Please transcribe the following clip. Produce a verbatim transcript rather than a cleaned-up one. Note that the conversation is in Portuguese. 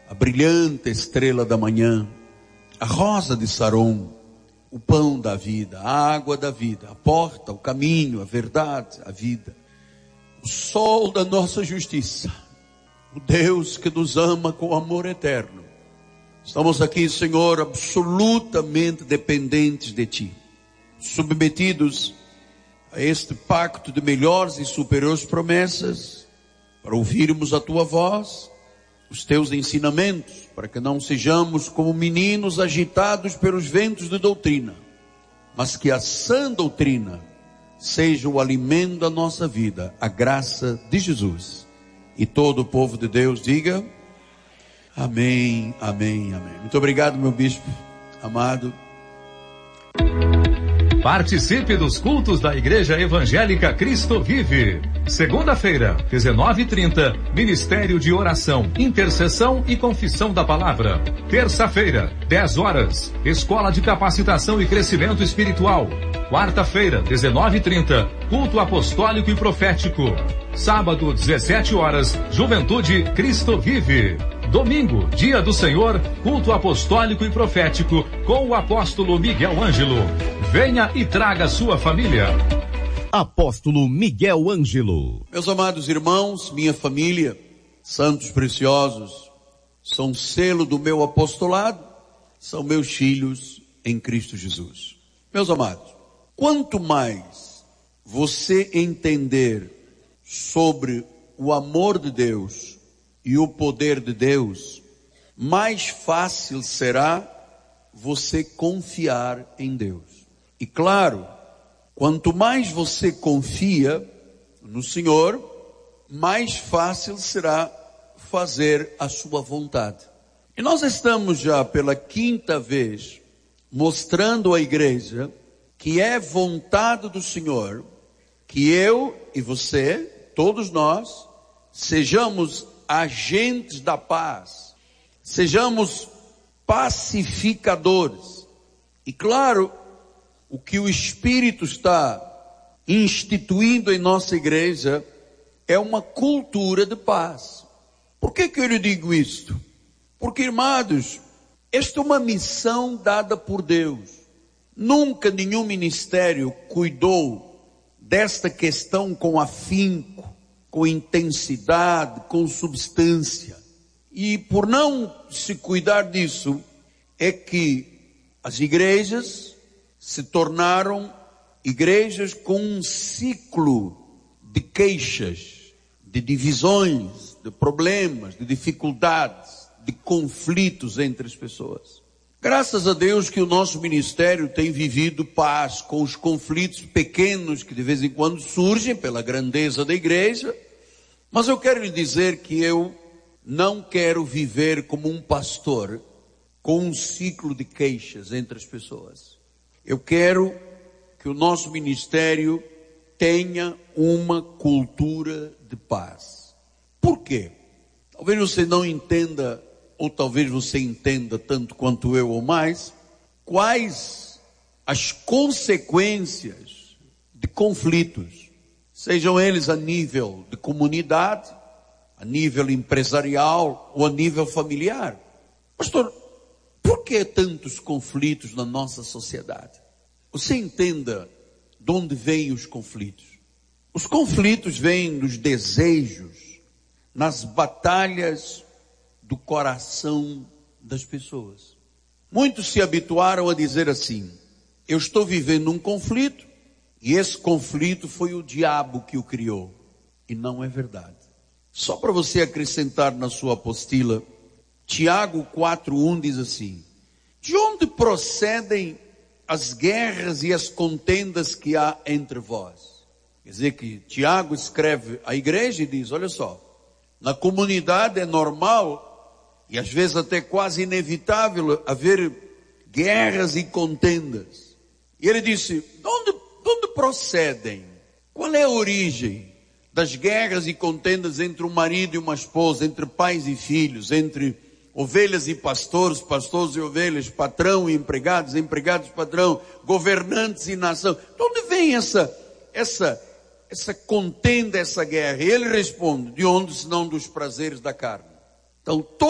a brilhante estrela da manhã, a rosa de Saron, o pão da vida, a água da vida, a porta, o caminho, a verdade, a vida, o sol da nossa justiça, o Deus que nos ama com amor eterno. Estamos aqui, Senhor, absolutamente dependentes de Ti, submetidos a este pacto de melhores e superiores promessas, para ouvirmos a Tua voz, os Teus ensinamentos, para que não sejamos como meninos agitados pelos ventos de doutrina, mas que a sã doutrina seja o alimento da nossa vida, a graça de Jesus. E todo o povo de Deus diga amém, amém, amém. Muito obrigado, meu bispo amado. Participe dos cultos da Igreja Evangélica Cristo Vive. Segunda-feira, dezenove e trinta, Ministério de Oração, Intercessão e Confissão da Palavra. Terça-feira, dez horas, Escola de Capacitação e Crescimento Espiritual. Quarta-feira, dezenove e trinta, Culto Apostólico e Profético. Sábado, dezessete horas, Juventude Cristo Vive. Domingo, Dia do Senhor, Culto Apostólico e Profético, com o apóstolo Miguel Ângelo. Venha e traga sua família. Apóstolo Miguel Ângelo. Meus amados irmãos, minha família, santos preciosos, são selo do meu apostolado, são meus filhos em Cristo Jesus. Meus amados, quanto mais você entender sobre o amor de Deus e o poder de Deus, mais fácil será você confiar em Deus. E claro, quanto mais você confia no Senhor, mais fácil será fazer a sua vontade. E nós estamos já pela quinta vez mostrando à igreja que é vontade do Senhor que eu e você, todos nós, sejamos agentes da paz, sejamos pacificadores. E claro, o que o Espírito está instituindo em nossa igreja é uma cultura de paz. Por que que eu lhe digo isto? Porque, irmãos, esta é uma missão dada por Deus. Nunca nenhum ministério cuidou desta questão com afinco, com intensidade, com substância. E por não se cuidar disso, é que as igrejas se tornaram igrejas com um ciclo de queixas, de divisões, de problemas, de dificuldades, de conflitos entre as pessoas. Graças a Deus que o nosso ministério tem vivido paz com os conflitos pequenos que de vez em quando surgem pela grandeza da igreja, mas eu quero lhe dizer que eu não quero viver como um pastor com um ciclo de queixas entre as pessoas. Eu quero que o nosso ministério tenha uma cultura de paz. Por quê? Talvez você não entenda, ou talvez você entenda tanto quanto eu ou mais, quais as consequências de conflitos, sejam eles a nível de comunidade, a nível empresarial ou a nível familiar. Pastor, por que tantos conflitos na nossa sociedade? Você entenda de onde vêm os conflitos. Os conflitos vêm dos desejos, nas batalhas do coração das pessoas. Muitos se habituaram a dizer assim: eu estou vivendo um conflito e esse conflito foi o diabo que o criou. E não é verdade. Só para você acrescentar na sua apostila, Tiago quatro, um diz assim: de onde procedem as guerras e as contendas que há entre vós? Quer dizer que Tiago escreve à igreja e diz: olha só, na comunidade é normal e às vezes até quase inevitável haver guerras e contendas. E ele disse: de onde, de onde procedem? Qual é a origem das guerras e contendas entre um marido e uma esposa, entre pais e filhos, entre ovelhas e pastores, pastores e ovelhas, patrão e empregados, empregados e patrão, governantes e nação? De onde vem essa, essa, essa contenda, essa guerra? E ele responde: de onde senão dos prazeres da carne? Então,